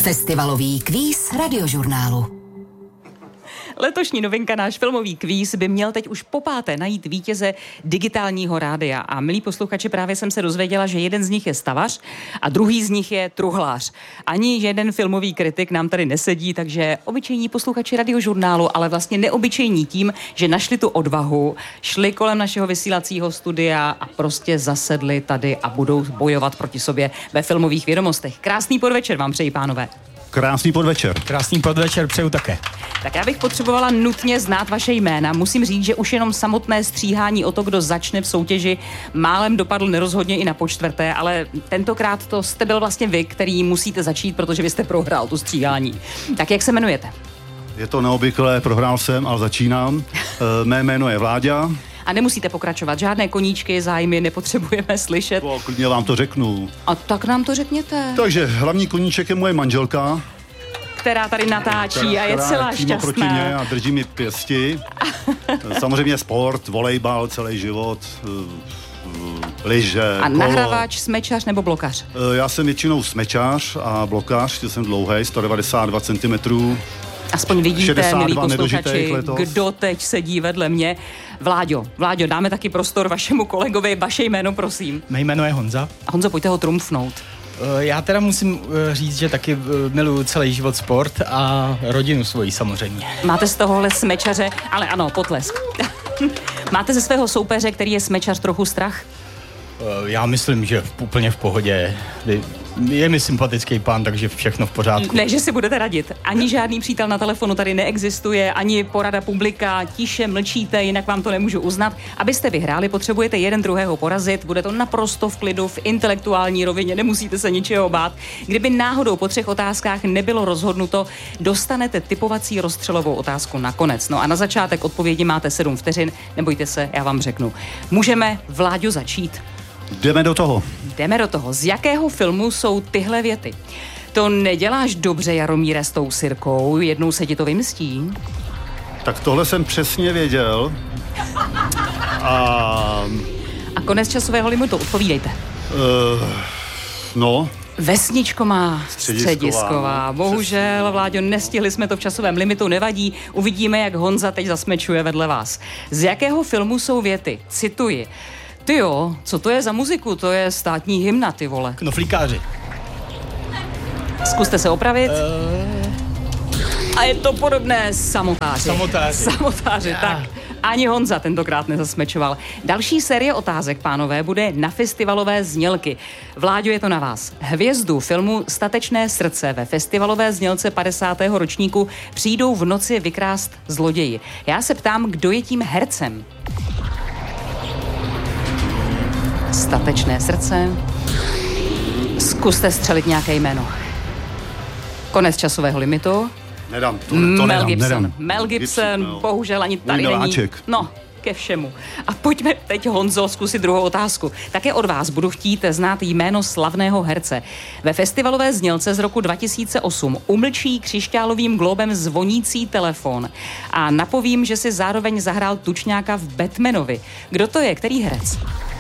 Festivalový kvíz Radiožurnálu. Letošní novinka, náš filmový kvíz, by měl teď už popáté najít vítěze digitálního rádia. A milí posluchači, právě jsem se dozvěděla, že jeden z nich je stavař a druhý z nich je truhlář. Ani jeden filmový kritik nám tady nesedí, takže obyčejní posluchači Radiožurnálu, ale vlastně neobyčejní tím, že našli tu odvahu, šli kolem našeho vysílacího studia a prostě zasedli tady a budou bojovat proti sobě ve filmových vědomostech. Krásný podvečer vám přeji, pánové. Krásný podvečer. Krásný podvečer přeju také. Tak já bych potřebovala nutně znát vaše jména. Musím říct, že už jenom samotné stříhání o to, kdo začne v soutěži, málem dopadl nerozhodně i na počtvrté, ale tentokrát to jste byl vlastně vy, který musíte začít, protože vy jste prohrál tu stříhání. Tak jak se jmenujete? Je to neobvyklé, prohrál jsem, ale začínám. Mé jméno je Vláďa. A nemusíte pokračovat, žádné koníčky, zájmy nepotřebujeme slyšet. Klidně vám to řeknu. A tak nám to řekněte. Takže hlavní koníček je moje manželka, která tady natáčí a je celá šťastná. Proti mě a drží mi pěsti. Samozřejmě sport, volejbal celý život, lyže, a kolo. nahrávač, smečař nebo blokař? Já jsem většinou smečař a blokař, že jsem dlouhej, 192 cm. Aspoň vidíte, milí posluchači, kdo teď sedí vedle mě. Vláďo, dáme taky prostor vašemu kolegovi. Vaše jméno, prosím. Mé jméno je Honza. Honzo, pojďte ho trumfnout. Já teda musím říct, že taky miluju celý život sport a rodinu svoji samozřejmě. Máte z tohohle smečaře, ale ano, potlesk. Máte ze svého soupeře, který je smečař, trochu strach? Já myslím, že úplně v pohodě. Je mi sympatický pán, takže všechno v pořádku. Ne, že si budete radit. Ani žádný přítel na telefonu tady neexistuje, ani porada publika, tiše mlčíte, jinak vám to nemůžu uznat. Abyste vyhráli, potřebujete jeden druhého porazit, bude to naprosto v klidu, v intelektuální rovině, nemusíte se ničeho bát. Kdyby náhodou po 3 otázkách nebylo rozhodnuto, dostanete typovací rozstřelovou otázku nakonec. No a na začátek odpovědi máte 7 vteřin, nebojte se, já vám řeknu. Můžeme, Vláďo, začít? Jdeme do toho. Z jakého filmu jsou tyhle věty? To neděláš dobře, Jaromíre, s tou sirkou, jednou se ti to vymstí? Tak tohle jsem přesně věděl. A konec časového limitu, odpovídejte. Vesničko má středisková. Bohužel, Vláďo, nestihli jsme to v časovém limitu, nevadí. Uvidíme, jak Honza teď zasmečuje vedle vás. Z jakého filmu jsou věty? Cituji. Ty jo, co to je za muziku? To je státní hymna, ty vole. Knoflíkáři. Zkuste se opravit. A je to podobné Samotáři, tak. Ani Honza tentokrát nezasmečoval. Další série otázek, pánové, bude na festivalové znělky. Vláďo, je to na vás. Hvězdu filmu Statečné srdce ve festivalové znělce 50. ročníku přijdou v noci vykrást zloději. Já se ptám, kdo je tím hercem? Statečné srdce. Zkuste střelit nějaké jméno. Konec časového limitu. Nedám. Mel Gibson, bohužel ani tady není. No, ke všemu. A pojďme teď, Honzo, zkusit druhou otázku. Také od vás budu chtít znát jméno slavného herce. Ve festivalové znělce z roku 2008 umlčí křišťálovým glóbem zvonící telefon a napovím, že si zároveň zahrál tučňáka v Batmanovi. Kdo to je? Který herec?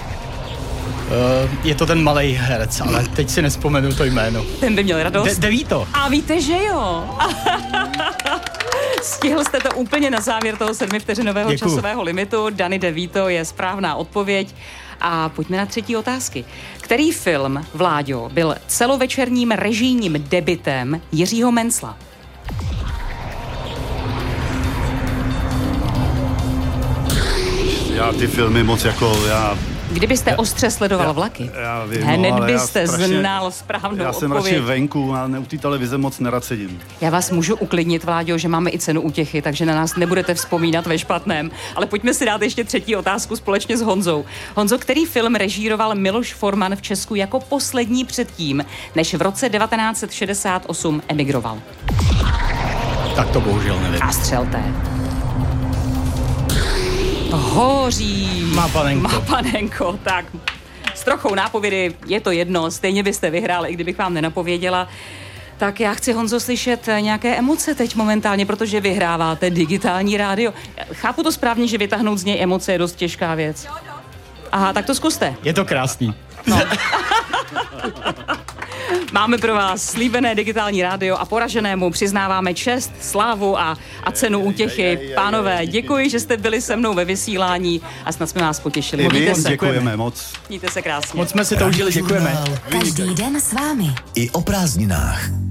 Je to ten malej herec, ale teď si nespomenu to jméno. Ten by měl radost. DeVito. A víte, že jo. Stihl jste to úplně na závěr toho 7vteřinového časového limitu. Danny DeVito je správná odpověď. A pojďme na třetí otázky. Který film, Vláďo, byl celovečerním režijním debutem Jiřího Mencla? Já ty filmy moc Kdybyste ostře sledoval vlaky, hned byste znal správnou odpověď. Já jsem radši venku a u té televize moc nerad sedím. Já vás můžu uklidnit, Vláďo, že máme i cenu útěchy, takže na nás nebudete vzpomínat ve špatném. Ale pojďme si dát ještě třetí otázku společně s Honzou. Honzo, který film režíroval Miloš Forman v Česku jako poslední předtím, než v roce 1968 emigroval? Tak to bohužel nevím. A střelte. Hoří. Má panenko, tak s trochou nápovědy je to jedno, stejně byste vyhrál, i kdybych vám nenapověděla. Tak já chci, Honzo, slyšet nějaké emoce teď momentálně, protože vyhráváte digitální rádio. Chápu to správně, že vytáhnout z něj emoce je dost těžká věc. Aha, tak to zkuste. Je to krásný. No. Máme pro vás slíbené digitální rádio a poraženému přiznáváme čest, slávu a cenu útěchy. Pánové, děkuji, že jste byli se mnou ve vysílání a snad jsme vás potěšili. My děkujeme moc. Mějte se krásně. Moc jsme si to užili, děkujeme. Každý den s vámi. I o prázdninách.